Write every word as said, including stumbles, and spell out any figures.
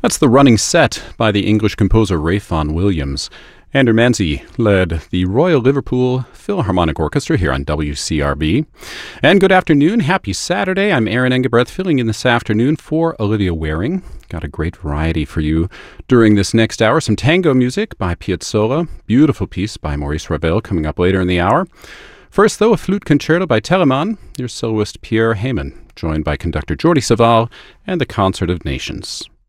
That's the running set by the English composer Ralph Vaughan Williams. Andrew Manzi led the Royal Liverpool Philharmonic Orchestra here on W C R B. And good afternoon. Happy Saturday. I'm Aaron Engebrecht, filling in this afternoon for Olivia Waring. Got a great variety for you during this next hour. Some tango music by Piazzolla. Beautiful piece by Maurice Ravel coming up later in the hour. First, though, a flute concerto by Telemann, your soloist Pierre Hayman, joined by conductor Jordi Savall and the Concert of Nations.